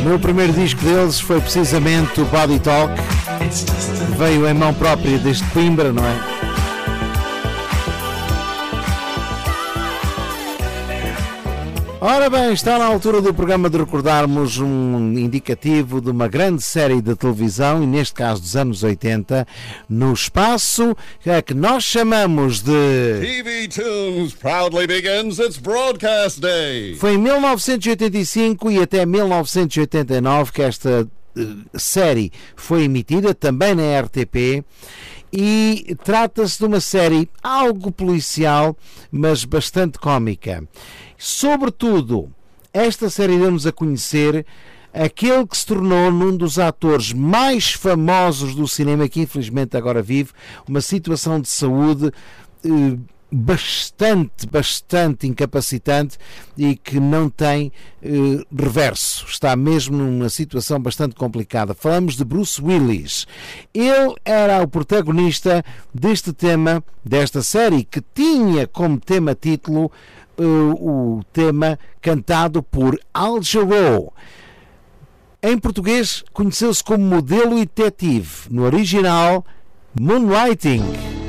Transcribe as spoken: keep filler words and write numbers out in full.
No primeiro disco deles foi precisamente o Body Talk, veio em mão própria desde Coimbra, não é? Ora bem, está na altura do programa de recordarmos um indicativo de uma grande série de televisão, e neste caso dos anos oitenta, no espaço a que nós chamamos de T V Tunes proudly begins its broadcast day. Foi em mil novecentos e oitenta e cinco e até mil novecentos e oitenta e nove que esta uh, série foi emitida, também na R T P. E trata-se de uma série algo policial, mas bastante cómica. Sobretudo, esta série deu-nos a conhecer aquele que se tornou num dos atores mais famosos do cinema, que infelizmente agora vive uma situação de saúde eh, bastante, bastante incapacitante e que não tem eh, reverso. Está mesmo numa situação bastante complicada. Falamos de Bruce Willis. Ele era o protagonista deste tema, desta série, que tinha como tema-título uh, o tema cantado por Al Jarreau. Em português, conheceu-se como Modelo e Detetive. No original, Moonlighting.